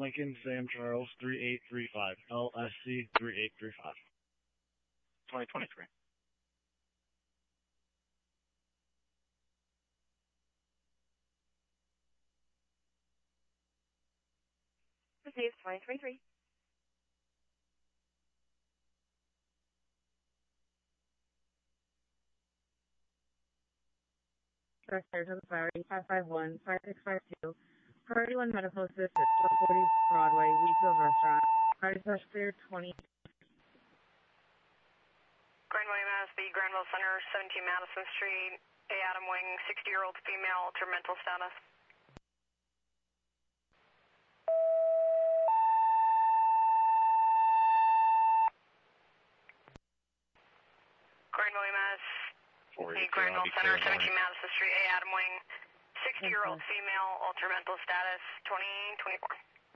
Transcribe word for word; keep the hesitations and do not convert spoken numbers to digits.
Lincoln Sam Charles three eight three five. L S C three eight three five. twenty twenty-three. Received twenty twenty-three. Director to the Flowery, five five one, five six five two. Priority one medical assist at four forty Broadway, Wheatfield Restaurant. Priority push clear twenty. Granville, Mass. B. Granville Center, seventeen Madison Street. A. Adam Wing, sixty-year-old female, altered mental status. Granville, Mass. B. Granville Center, seventeen Madison Street. A. Adam Wing, sixty-year-old female, altered mental status, twenty twenty-four.